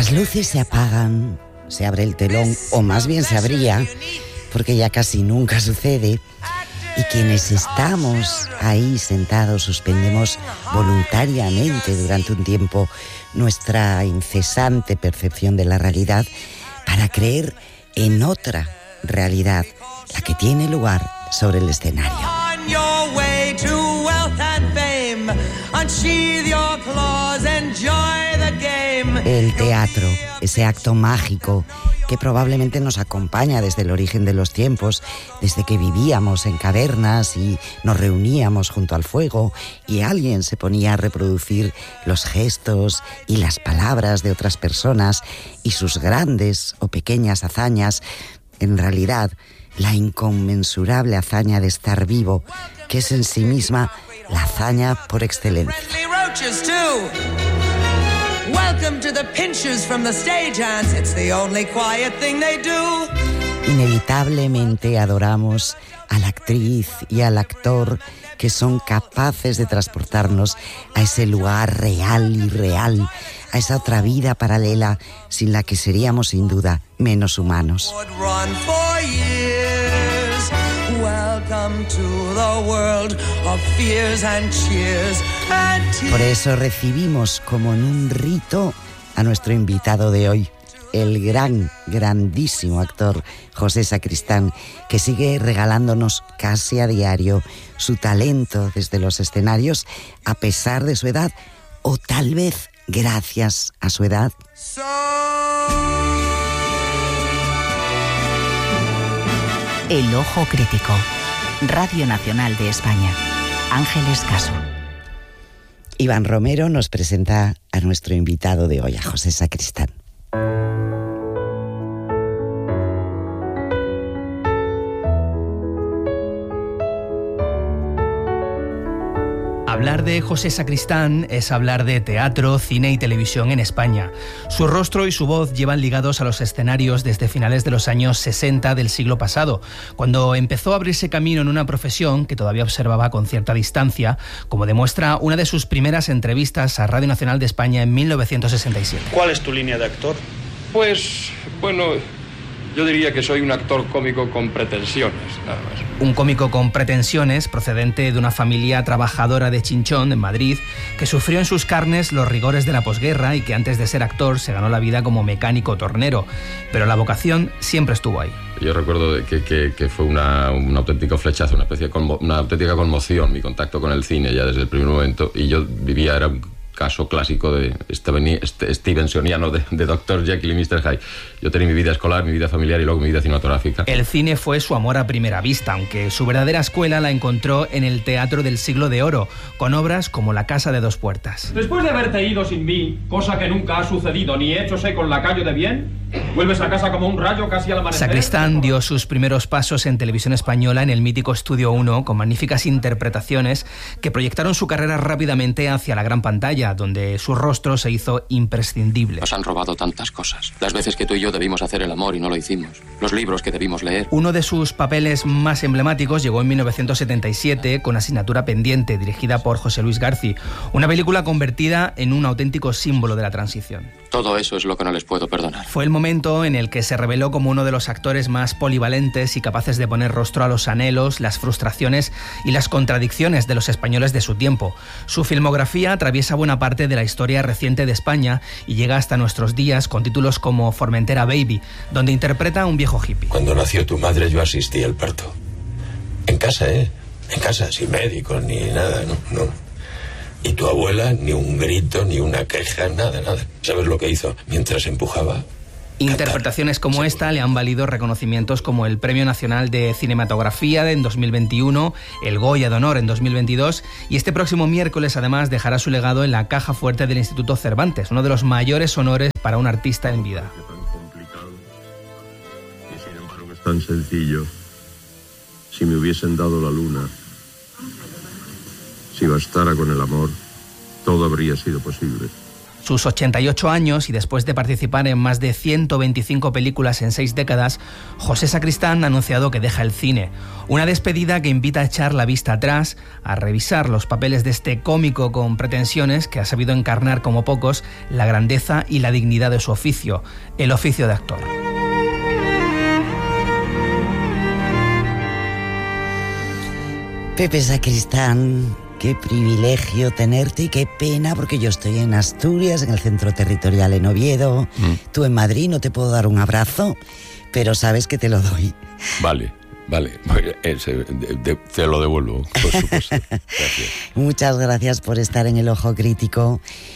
Las luces se apagan, se abre el telón, o más bien se abría, porque ya casi nunca sucede, y quienes estamos ahí sentados suspendemos voluntariamente durante un tiempo nuestra incesante percepción de la realidad para creer en otra realidad, la que tiene lugar sobre el escenario. El teatro, ese acto mágico que probablemente nos acompaña desde el origen de los tiempos, desde que vivíamos en cavernas y nos reuníamos junto al fuego y alguien se ponía a reproducir los gestos y las palabras de otras personas y sus grandes o pequeñas hazañas. En realidad, la inconmensurable hazaña de estar vivo, que es en sí misma la hazaña por excelencia. Inevitablemente adoramos a la actriz y al actor que son capaces de transportarnos a ese lugar real y real, a esa otra vida paralela sin la que seríamos sin duda menos humanos. Por eso recibimos como en un rito a nuestro invitado de hoy, el grandísimo actor José Sacristán, que sigue regalándonos casi a diario su talento desde los escenarios, a pesar de su edad, o tal vez gracias a su edad. El Ojo Crítico. Radio Nacional de España. Ángeles Caso. Iván Romero nos presenta a nuestro invitado de hoy, a José Sacristán. Hablar de José Sacristán es hablar de teatro, cine y televisión en España. Su rostro y su voz llevan ligados a los escenarios desde finales de los años 60 del siglo pasado, cuando empezó a abrirse camino en una profesión que todavía observaba con cierta distancia, como demuestra una de sus primeras entrevistas a Radio Nacional de España en 1967. ¿Cuál es tu línea de actor? Pues, bueno, yo diría que soy un actor cómico con pretensiones, nada más. Un cómico con pretensiones procedente de una familia trabajadora de Chinchón, en Madrid, que sufrió en sus carnes los rigores de la posguerra y que antes de ser actor se ganó la vida como mecánico tornero. Pero la vocación siempre estuvo ahí. Yo recuerdo que fue un auténtico flechazo, una auténtica conmoción mi contacto con el cine ya desde el primer momento. Y yo vivía, era un caso clásico de Stevensoniano de Dr. Jekyll y Mr. Hyde. Yo tenía mi vida escolar, mi vida familiar y luego mi vida cinematográfica. El cine fue su amor a primera vista, aunque su verdadera escuela la encontró en el teatro del siglo de oro, con obras como La casa de dos puertas. Después de haberte ido sin mí, cosa que nunca ha sucedido ni héchose con lacayo de bien, vuelves a casa como un rayo casi al amanecer. Sacristán dio sus primeros pasos en televisión española en el mítico Estudio 1, con magníficas interpretaciones que proyectaron su carrera rápidamente hacia la gran pantalla, donde su rostro se hizo imprescindible. Nos han robado tantas cosas. Las veces que tú y yo debimos hacer el amor y no lo hicimos. Los libros que debimos leer. Uno de sus papeles más emblemáticos llegó en 1977 con Asignatura pendiente, dirigida por José Luis García. Una película convertida en un auténtico símbolo de la transición. Todo eso es lo que no les puedo perdonar. Fue el momento en el que se reveló como uno de los actores más polivalentes y capaces de poner rostro a los anhelos, las frustraciones y las contradicciones de los españoles de su tiempo. Su filmografía atraviesa buena parte de la historia reciente de España y llega hasta nuestros días con títulos como Formentera Baby, donde interpreta a un viejo hippie. Cuando nació tu madre yo asistí al parto. En casa, En casa, sin médico ni nada, no. Y tu abuela, ni un grito, ni una queja, nada. ¿Sabes lo que hizo mientras empujaba? Interpretaciones como esta le han valido reconocimientos como el Premio Nacional de Cinematografía en 2021, el Goya de Honor en 2022 y este próximo miércoles además dejará su legado en la caja fuerte del Instituto Cervantes, uno de los mayores honores para un artista en vida. Tan complicado y sin embargo es tan sencillo. Si me hubiesen dado la luna, si bastara con el amor, todo habría sido posible. sus 88 años y después de participar en más de 125 películas en 6 décadas, José Sacristán ha anunciado que deja el cine. Una despedida que invita a echar la vista atrás, a revisar los papeles de este cómico con pretensiones que ha sabido encarnar como pocos la grandeza y la dignidad de su oficio, el oficio de actor. Pepe Sacristán, qué privilegio tenerte y qué pena, porque yo estoy en Asturias, en el centro territorial en Oviedo. Tú en Madrid, no te puedo dar un abrazo, pero sabes que te lo doy. Vale. Te lo devuelvo, por supuesto. Gracias. Muchas gracias por estar en El Ojo Crítico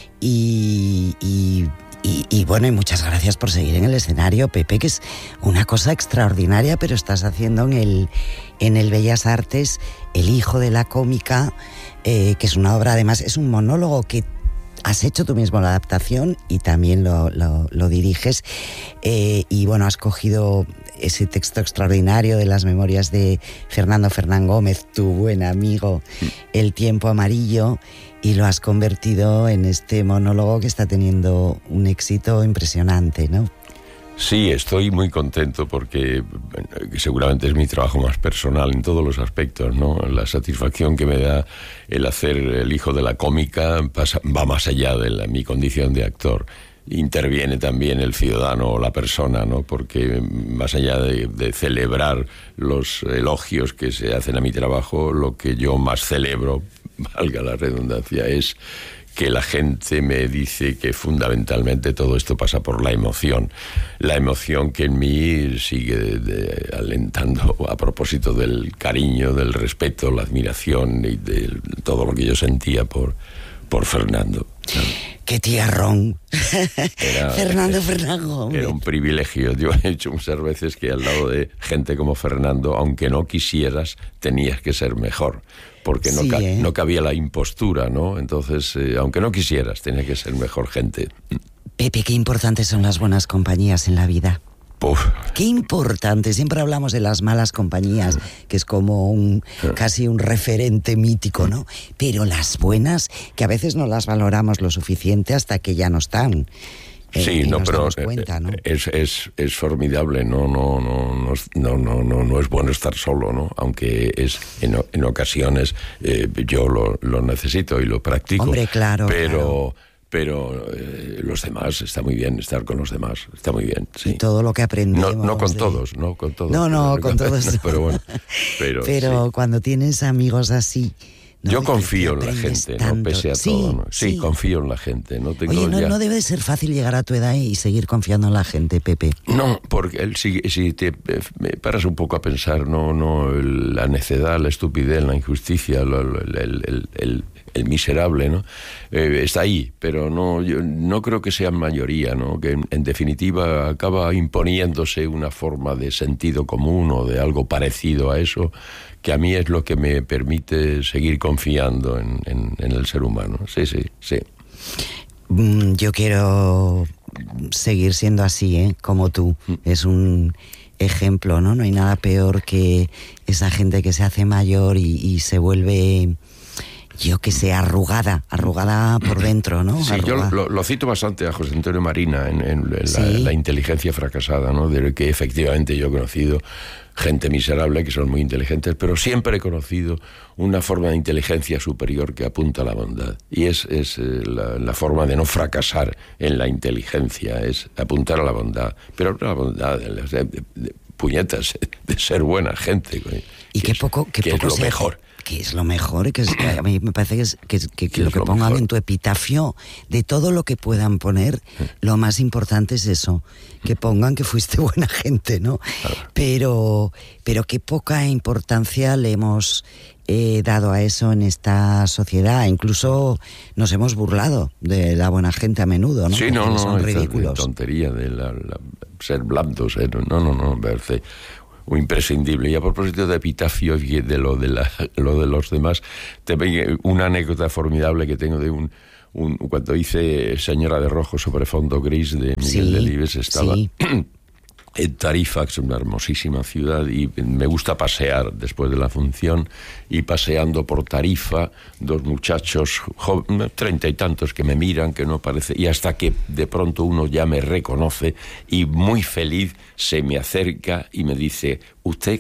y bueno, y muchas gracias por seguir en el escenario, Pepe, que es una cosa extraordinaria, pero estás haciendo en el Bellas Artes El hijo de la cómica, que es una obra, además, es un monólogo que has hecho tú mismo la adaptación y también lo diriges, y bueno, has cogido ese texto extraordinario de las memorias de Fernando Fernán Gómez, tu buen amigo, El tiempo amarillo, y lo has convertido en este monólogo que está teniendo un éxito impresionante, ¿no? Sí, estoy muy contento porque seguramente es mi trabajo más personal en todos los aspectos, ¿no? La satisfacción que me da el hacer El hijo de la cómica va más allá de mi condición de actor. Interviene también el ciudadano o la persona, ¿no? Porque más allá de celebrar los elogios que se hacen a mi trabajo, lo que yo más celebro, valga la redundancia, es que la gente me dice que fundamentalmente todo esto pasa por la emoción que en mí sigue alentando a propósito del cariño, del respeto, la admiración y de todo lo que yo sentía por Fernando. ¡Qué tierrón! Fernando Fernán Gómez. Era un privilegio. Yo he dicho muchas veces que al lado de gente como Fernando, aunque no quisieras, tenías que ser mejor. Porque no cabía la impostura, ¿no? Entonces, aunque no quisieras, tenía que ser mejor gente. Pepe, qué importantes son las buenas compañías en la vida. Uf. Qué importante. Siempre hablamos de las malas compañías, que es como casi un referente mítico, ¿no? Pero las buenas, que a veces no las valoramos lo suficiente hasta que ya no están. Sí, no, pero cuenta, ¿no? Es formidable, no es bueno estar solo, ¿no? Aunque es en ocasiones yo lo necesito y lo practico. Hombre, claro. Pero los demás, está muy bien estar con los demás, está muy bien, sí. Y todo lo que aprendemos. No con todos. No, con todos. Pero bueno. Pero sí. Cuando tienes amigos así. ¿no? Yo confío en la gente, ¿no? Pese a todo, ¿no? Sí, confío en la gente. Oye, no debe de ser fácil llegar a tu edad y seguir confiando en la gente, Pepe. No, porque si te paras un poco a pensar, la necedad, la estupidez, la injusticia, el miserable, ¿no? Está ahí, pero yo no creo que sea mayoría, ¿no? Que en definitiva acaba imponiéndose una forma de sentido común o de algo parecido a eso, que a mí es lo que me permite seguir confiando en el ser humano. Sí. Yo quiero seguir siendo así, como tú. Es un ejemplo, ¿no? No hay nada peor que esa gente que se hace mayor y se vuelve, yo que sé, arrugada por dentro, ¿no? Sí, yo lo cito bastante a José Antonio Marina en la inteligencia fracasada, ¿no? De que efectivamente yo he conocido gente miserable que son muy inteligentes, pero siempre he conocido una forma de inteligencia superior que apunta a la bondad. Y es la forma de no fracasar en la inteligencia, es apuntar a la bondad. Pero la bondad de puñetas, de ser buena gente. Y que es lo mejor. Que es lo mejor, que a mí me parece que lo que pongan mejor en tu epitafio, de todo lo que puedan poner, lo más importante es eso, que pongan que fuiste buena gente, ¿no? Pero qué poca importancia le hemos dado a eso en esta sociedad. Incluso nos hemos burlado de la buena gente a menudo, ¿no? Sí, son ridículos. Tontería de ser blandos, me parece imprescindible. Y a propósito de epitafio y de lo de los demás, una anécdota formidable que tengo de cuando hice Señora de Rojo sobre fondo gris de Miguel Delibes, estaba en Tarifa, que es una hermosísima ciudad, y me gusta pasear después de la función, y paseando por Tarifa, dos muchachos, 30 y tantos, que me miran, que no parece, y hasta que de pronto uno ya me reconoce, y muy feliz se me acerca y me dice: usted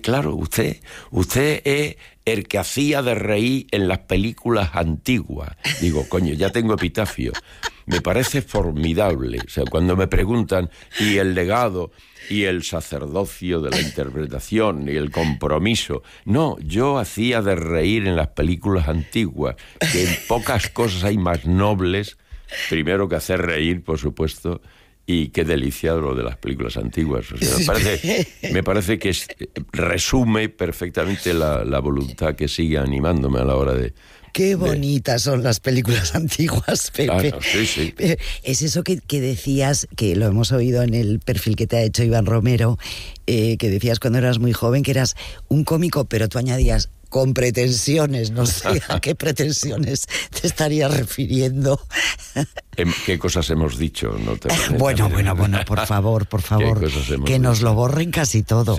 es el que hacía de reír en las películas antiguas. Digo, coño, ya tengo epitafio. Me parece formidable. O sea, cuando me preguntan, ¿y el legado y el sacerdocio de la interpretación y el compromiso? No, yo hacía de reír en las películas antiguas, que en pocas cosas hay más nobles, primero que hacer reír, por supuesto, y qué delicia lo de las películas antiguas. O sea, me parece que resume perfectamente la voluntad que sigue animándome a la hora de... Qué bonitas son las películas antiguas, Pepe. Ah, no, sí. Es eso que decías, que lo hemos oído en el perfil que te ha hecho Iván Romero, que decías cuando eras muy joven que eras un cómico, pero tú añadías con pretensiones. No sé a qué pretensiones te estarías refiriendo. ¿Qué cosas hemos dicho? No te bueno, por favor, que nos lo borren casi todo. Sí.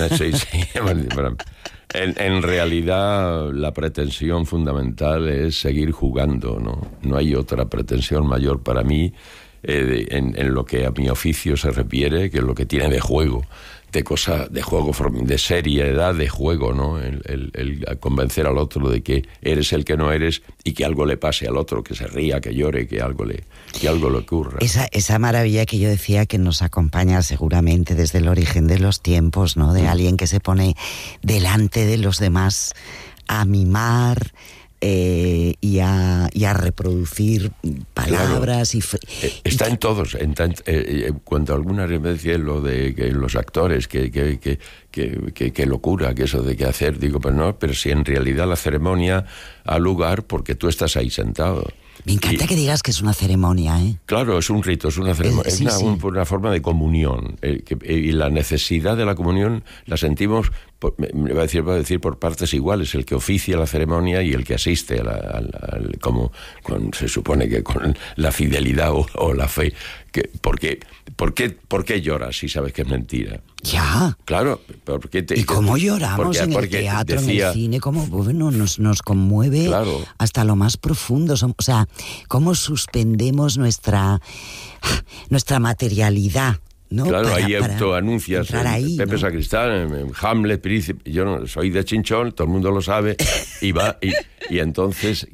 Bueno, en realidad la pretensión fundamental es seguir jugando, ¿no? No hay otra pretensión mayor para mí en lo que a mi oficio se refiere, que es lo que tiene de juego, de juego, de seriedad de juego, ¿no? El convencer al otro de que eres el que no eres y que algo le pase al otro, que se ría, que llore, que algo le ocurra. Esa maravilla que yo decía que nos acompaña seguramente desde el origen de los tiempos, ¿no? De alguien que se pone delante de los demás a mimar y a reproducir palabras. Claro. Está en todos. Cuando alguna vez me decía lo de que los actores, que locura, que eso de qué hacer, digo, pero si en realidad la ceremonia ha lugar porque tú estás ahí sentado. Me encanta que digas que es una ceremonia, ¿eh? Claro, es un rito, es una ceremonia, sí. Una forma de comunión. Y la necesidad de la comunión la sentimos, me va a decir por partes iguales, el que oficia la ceremonia y el que asiste, como se supone que con la fidelidad o la fe. ¿Por qué lloras si sabes que es mentira? Ya. Claro. ¿Y cómo lloramos en el teatro, en el cine? ¿Cómo nos conmueve hasta lo más profundo? O sea, ¿cómo suspendemos nuestra materialidad? ¿No? Claro, ahí autoanuncias. Pepe, ¿no? Sacristán, Hamlet, Príncipe. Yo no soy de Chinchón, todo el mundo lo sabe. Y va, y entonces,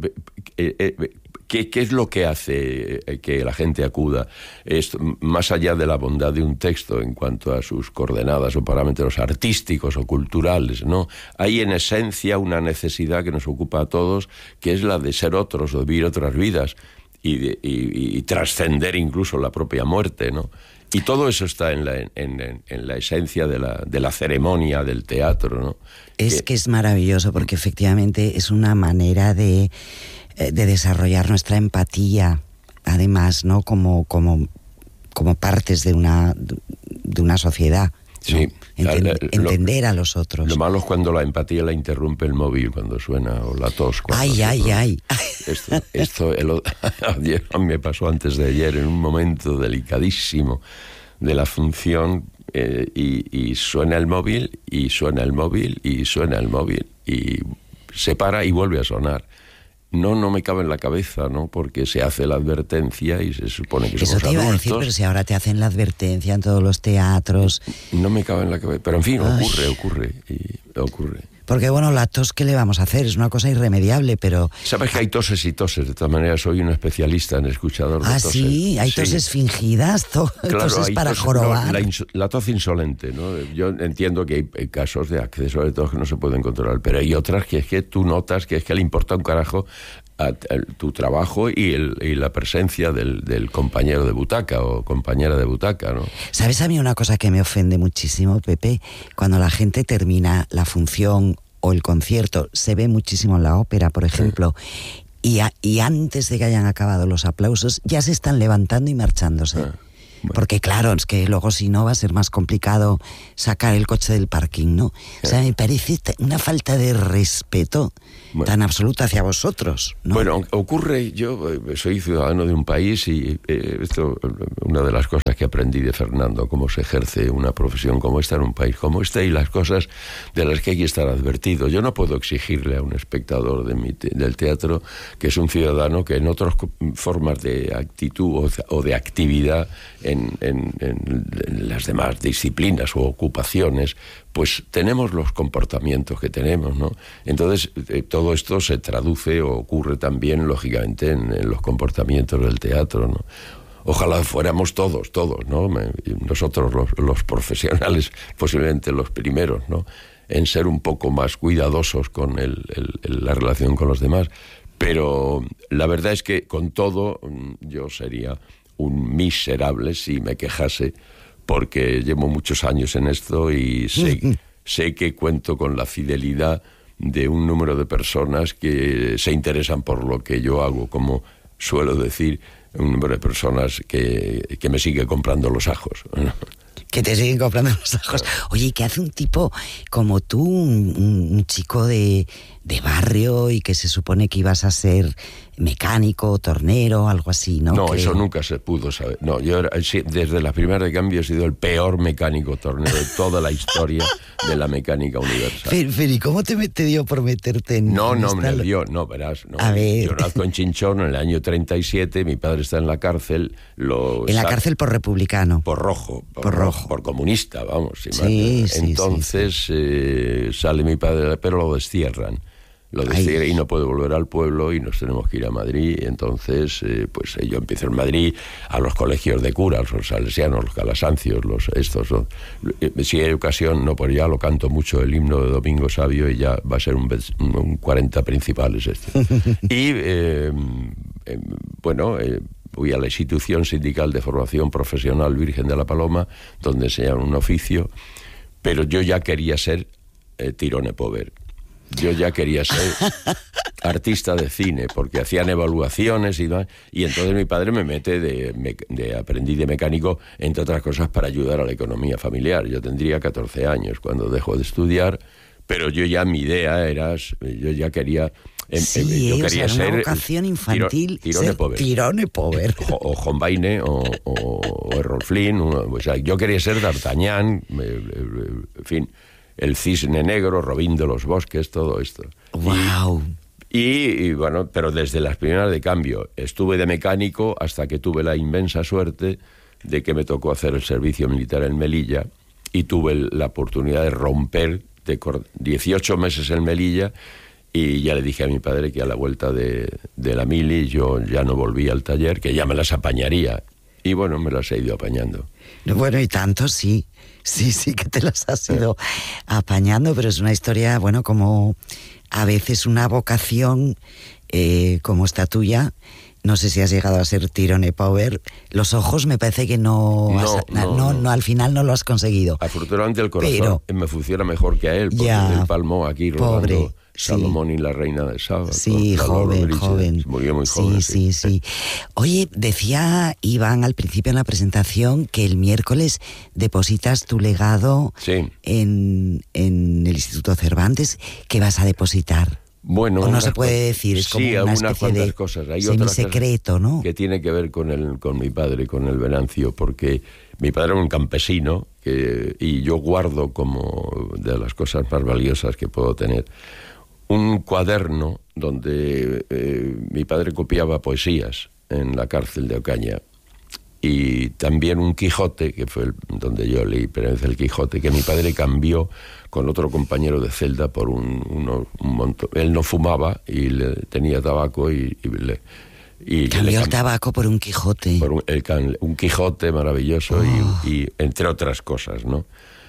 ¿qué es lo que hace que la gente acuda? Es más allá de la bondad de un texto en cuanto a sus coordenadas o parámetros artísticos o culturales, ¿no? Hay en esencia una necesidad que nos ocupa a todos, que es la de ser otros, de vivir otras vidas y trascender incluso la propia muerte, ¿no? Y todo eso está en la esencia de la ceremonia del teatro, ¿no? Que es maravilloso, porque efectivamente es una manera de desarrollar nuestra empatía, además, ¿no? Como partes de una sociedad. ¿No? Sí. Entender a los otros. Lo malo es cuando la empatía la interrumpe el móvil, cuando suena, o la tos. Ay. Esto ayer me pasó antes de ayer, en un momento delicadísimo de la función, y suena el móvil, y suena el móvil, y suena el móvil, y se para y vuelve a sonar. No me cabe en la cabeza, ¿no? Porque se hace la advertencia y se supone que somos adultos. Eso te iba a decir, pero si ahora te hacen la advertencia en todos los teatros. No me cabe en la cabeza, pero en fin, ocurre. Porque bueno, la tos, ¿qué le vamos a hacer? Es una cosa irremediable, pero... Sabes que hay toses y toses, de todas maneras soy un especialista en escuchador de toses. Sí, hay toses fingidas, toses para jorobar. La tos insolente, ¿no? Yo entiendo que hay casos de acceso de tos que no se pueden controlar, pero hay otras que es que tú notas que es que le importa un carajo a tu trabajo y la presencia del compañero de butaca o compañera de butaca, ¿no? ¿Sabes a mí una cosa que me ofende muchísimo, Pepe? Cuando la gente termina la función o el concierto, se ve muchísimo en la ópera, por ejemplo, y antes de que hayan acabado los aplausos, ya se están levantando y marchándose. Bueno. Porque claro, es que luego si no va a ser más complicado sacar el coche del parking, ¿no? O sea, me parece una falta de respeto tan absoluta hacia vosotros, ¿no? Bueno, ocurre, yo soy ciudadano de un país y esto, una de las cosas que aprendí de Fernando, cómo se ejerce una profesión como esta en un país como este y las cosas de las que hay que estar advertido. Yo no puedo exigirle a un espectador del teatro que es un ciudadano que en otras formas de actitud o de actividad en las demás disciplinas o ocupaciones, pues tenemos los comportamientos que tenemos, ¿no? Entonces, todo esto se traduce o ocurre también, lógicamente, en los comportamientos del teatro, ¿no? Ojalá fuéramos todos, ¿no? Nosotros los profesionales, posiblemente los primeros, ¿no? En ser un poco más cuidadosos con la relación con los demás. Pero la verdad es que con todo yo sería un miserable si me quejase, porque llevo muchos años en esto y sé que cuento con la fidelidad de un número de personas que se interesan por lo que yo hago, como suelo decir, un número de personas que me sigue comprando los ajos. Que te siguen comprando los ajos. Oye, ¿qué hace un tipo como tú, un chico de barrio y que se supone que ibas a ser mecánico, tornero, algo así, ¿no? No, eso nunca se pudo saber. No, yo desde la primera de cambio he sido el peor mecánico tornero de toda la historia de la mecánica universal. Pero ¿y cómo te dio por meterte en No, me dio, verás. No. A ver. Yo nazco en Chinchón en el año 37, mi padre está en la cárcel. En la cárcel por republicano. Por rojo. Por comunista, vamos. Sí, entonces sale mi padre, pero lo destierran. Y no puede volver al pueblo y nos tenemos que ir a Madrid. Entonces, pues yo empiezo en Madrid a los colegios de curas, los salesianos, los calasancios, si hay ocasión, no, pues ya lo canto mucho, el himno de Domingo Sabio, y ya va a ser un 40 principales este. Y, voy a la institución sindical de formación profesional Virgen de la Paloma, donde enseñan un oficio, pero yo ya quería ser Tirone Pover. Yo ya quería ser artista de cine, porque hacían evaluaciones y entonces mi padre me mete de aprendiz de mecánico, entre otras cosas, para ayudar a la economía familiar. Yo tendría 14 años cuando dejo de estudiar, pero mi idea era, yo ya quería... yo quería ser una vocación infantil, Tirone Pover. O Hombaine o Errol Flynn. Yo quería ser D'Artagnan, en fin... El Cisne Negro, Robín de los Bosques, todo esto. ¡Wow! Y bueno, pero desde las primeras de cambio. Estuve de mecánico hasta que tuve la inmensa suerte de que me tocó hacer el servicio militar en Melilla y tuve la oportunidad de romper 18 meses en Melilla, y ya le dije a mi padre que a la vuelta de la mili yo ya no volvía al taller, que ya me las apañaría. Y bueno, me las he ido apañando. Bueno, y tanto sí. Sí que te las has ido apañando, pero es una historia, bueno, como a veces una vocación como esta tuya. No sé si has llegado a ser Tirone Pover. Los ojos me parece que no, al final no lo has conseguido. Afortunadamente el corazón me funciona mejor que a él, porque él palmó aquí rodando Salomón y la Reina de Saba. Sí, joven. Murió muy joven. Sí. Oye, decía Iván al principio en la presentación que el miércoles depositas tu legado en el Instituto Cervantes. ¿Qué vas a depositar? Bueno, o no se puede decir, es como una especie de cosas. Hay semisecreto, ¿no? Que tiene que ver con mi padre, con el Venancio, porque mi padre era un campesino y yo guardo como de las cosas más valiosas que puedo tener un cuaderno donde mi padre copiaba poesías en la cárcel de Ocaña, y también un Quijote, que fue donde yo leí el Quijote, que mi padre cambió con otro compañero de celda por un montón. Él no fumaba y tenía tabaco y cambió el tabaco por un Quijote. Por un Quijote maravilloso y entre otras cosas, ¿no?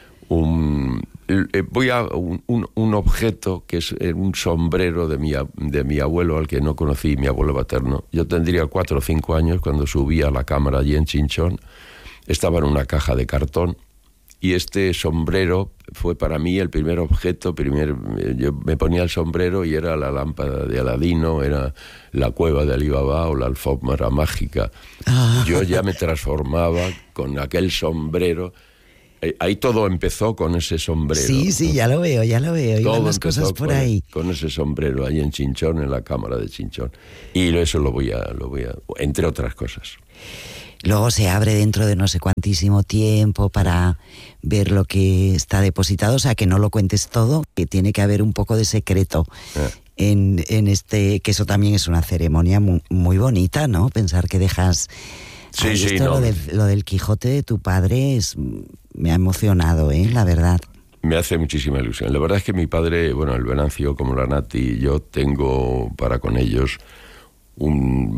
Voy a un objeto que es un sombrero de mi abuelo, al que no conocí, mi abuelo paterno. Yo tendría 4 o 5 años cuando subí a la cámara allí en Chinchón. Estaba en una caja de cartón Y este sombrero fue para mí el primer objeto. Yo me ponía el sombrero y era la lámpara de Aladino, era la cueva de Alibaba o la alfombra mágica. Yo ya me transformaba con aquel sombrero. Ahí todo empezó con ese sombrero. Sí, ¿no? Ya lo veo. Iban las cosas por ahí. Con ese sombrero ahí en Chinchón, en la cámara de Chinchón. Y eso lo voy a entre otras cosas. Luego se abre dentro de no sé cuantísimo tiempo para ver lo que está depositado, o sea, que no lo cuentes todo, que tiene que haber un poco de secreto en que eso también es una ceremonia muy, muy bonita, ¿no? Pensar que dejas... Lo del Quijote de tu padre me ha emocionado, la verdad. Me hace muchísima ilusión. La verdad es que mi padre, bueno, el Venancio como la Nati, yo tengo para con ellos un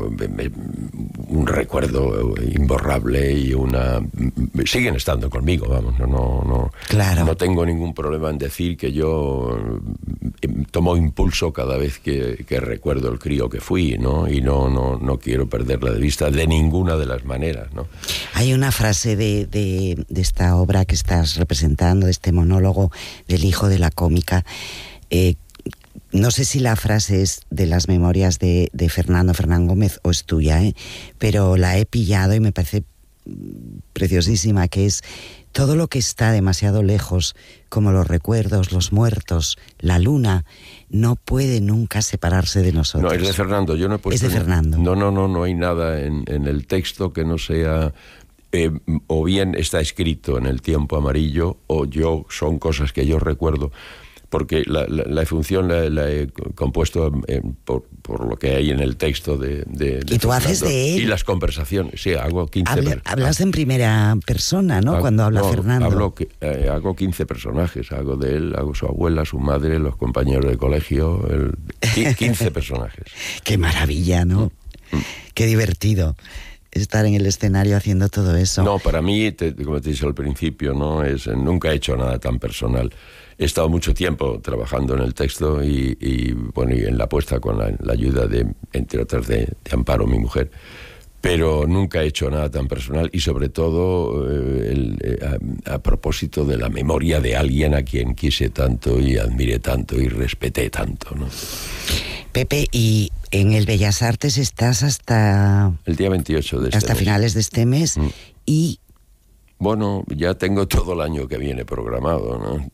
recuerdo imborrable y siguen estando conmigo, vamos, claro. No tengo ningún problema en decir que yo tomo impulso cada vez que recuerdo el crío que fui, ¿no? Y no quiero perderla de vista de ninguna de las maneras, ¿no? Hay una frase de esta obra que estás representando, de este monólogo del hijo de la cómica, no sé si la frase es de las memorias de Fernán Gómez o es tuya, pero la he pillado y me parece preciosísima, que es: todo lo que está demasiado lejos, como los recuerdos, los muertos, la luna, no puede nunca separarse de nosotros. No, es de Fernando, yo no he puesto... Es de Fernando. No hay nada en el texto que no sea... o bien está escrito en el tiempo amarillo, o son cosas que yo recuerdo, porque la función la he compuesto por lo que hay en el texto de y tú haces de él. Y las conversaciones, sí, hago 15... Hablas en primera persona, ¿no? Cuando habla Fernando. Hago 15 personajes, hago de él, hago su abuela, su madre, los compañeros de colegio, 15 personajes. Qué maravilla, ¿no? Qué divertido estar en el escenario haciendo todo eso. No, para mí, como te dije al principio, nunca he hecho nada tan personal. He estado mucho tiempo trabajando en el texto y en la puesta con la ayuda entre otras, de Amparo, mi mujer, pero nunca he hecho nada tan personal y sobre todo a propósito de la memoria de alguien a quien quise tanto y admiré tanto y respeté tanto, ¿no? Pepe, y en el Bellas Artes estás hasta... El día 28 de este mes. Hasta finales de este mes. Y... Bueno, ya tengo todo el año que viene programado, ¿no?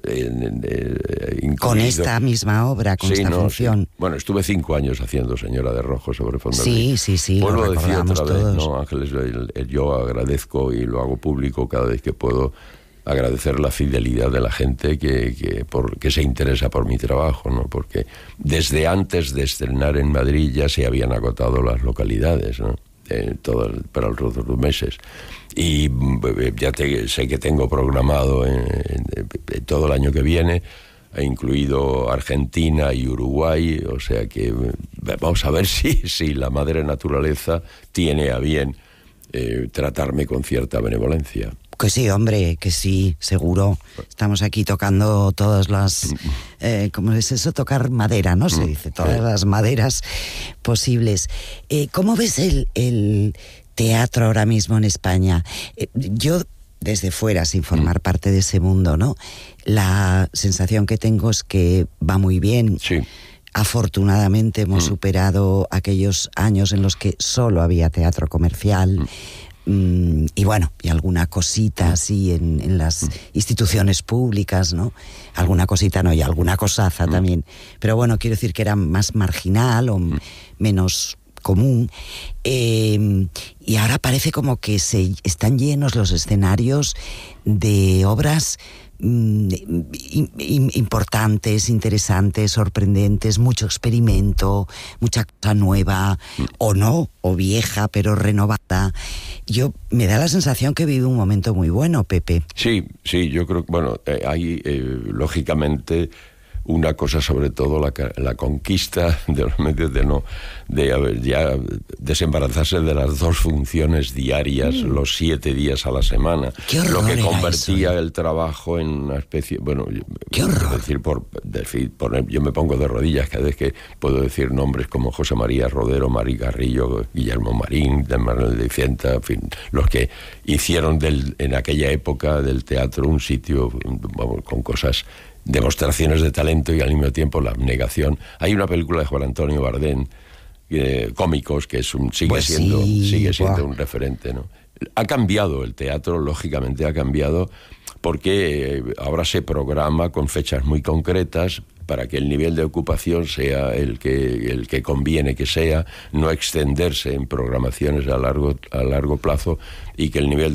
Con esta misma obra, con esta función. Sí. Bueno, estuve 5 años haciendo Señora de Rojo sobre fondo gris. Sí, vuelvo a decir otra todos. vez, ¿no, Ángeles? Yo agradezco y lo hago público cada vez que puedo, agradecer la fidelidad de la gente que se interesa por mi trabajo, ¿no? Porque desde antes de estrenar en Madrid ya se habían agotado las localidades, ¿no? Para los otros meses. Y ya sé que tengo programado todo el año que viene, he incluido Argentina y Uruguay, o sea que vamos a ver si la madre naturaleza tiene a bien tratarme con cierta benevolencia. Que sí, hombre, que sí, seguro. Estamos aquí tocando todas las... ¿cómo es eso? Tocar madera, ¿no? Se dice, todas las maderas posibles. ¿Cómo ves el teatro ahora mismo en España? Yo, desde fuera, sin formar parte de ese mundo, ¿no? La sensación que tengo es que va muy bien. Sí. Afortunadamente hemos superado aquellos años en los que solo había teatro comercial. Y bueno, y alguna cosita así en las instituciones públicas, ¿no? Alguna cosita no, y alguna cosaza también. Pero bueno, quiero decir que era más marginal o menos común. Y ahora parece como que están llenos los escenarios de obras importantes, interesantes, sorprendentes, mucho experimento, mucha cosa nueva, o no, o vieja, pero renovada. Me da la sensación que vive un momento muy bueno, Pepe. Sí, yo creo que, hay lógicamente una cosa, sobre todo la conquista de los medios de ya desembarazarse de las 2 funciones diarias, los 7 días a la semana, lo que convertía el trabajo en una especie, bueno, yo me pongo de rodillas cada vez que puedo decir nombres como José María Rodero, Mari Garrillo, Guillermo Marín, de Manuel de Cienta, en fin, los que hicieron en aquella época del teatro un sitio, vamos, con cosas, demostraciones de talento y al mismo tiempo la abnegación. Hay una película de Juan Antonio Bardem, Cómicos, que sigue siendo un referente, ¿no? Ha cambiado el teatro, lógicamente ha cambiado, porque ahora se programa con fechas muy concretas para que el nivel de ocupación sea el que conviene que sea, no extenderse en programaciones a largo plazo, y que el nivel